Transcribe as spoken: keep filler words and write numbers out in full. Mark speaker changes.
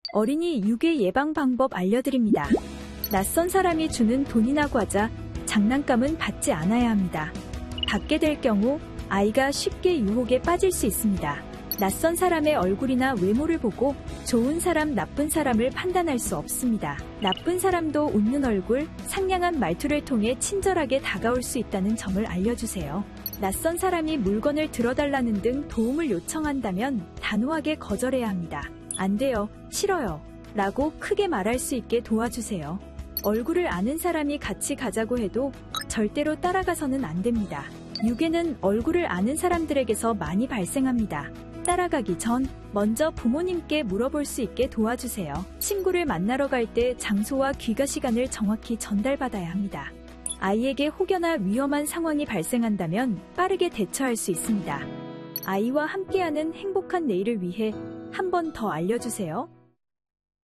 Speaker 1: 어린이 유괴 예방 방법 알려드립니다. 낯선 사람이 주는 돈이나 과자, 장난감은 받지 않아야 합니다. 받게 될 경우 아이가 쉽게 유혹에 빠질 수 있습니다. 낯선 사람의 얼굴이나 외모를 보고 좋은 사람, 나쁜 사람을 판단할 수 없습니다. 나쁜 사람도 웃는 얼굴, 상냥한 말투를 통해 친절하게 다가올 수 있다는 점을 알려주세요. 낯선 사람이 물건을 들어달라는 등 도움을 요청한다면 단호하게 거절해야 합니다. 안 돼요, 싫어요 라고 크게 말할 수 있게 도와주세요. 얼굴을 아는 사람이 같이 가자고 해도 절대로 따라가서는 안 됩니다. 유괴는 얼굴을 아는 사람들에게서 많이 발생합니다. 따라가기 전 먼저 부모님께 물어볼 수 있게 도와주세요. 친구를 만나러 갈 때 장소와 귀가 시간을 정확히 전달받아야 합니다. 아이에게 혹여나 위험한 상황이 발생한다면 빠르게 대처할 수 있습니다. 아이와 함께하는 행복한 내일을 위해 한 번 더 알려주세요.